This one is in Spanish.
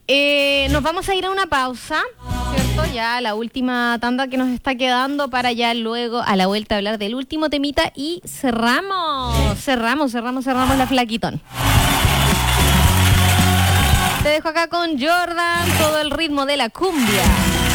Nos vamos a ir a una pausa, ¿cierto? Ya la última tanda que nos está quedando para ya luego a la vuelta hablar del último temita y cerramos la Flaquitón. Te dejo acá con Jordan, todo el ritmo de la cumbia.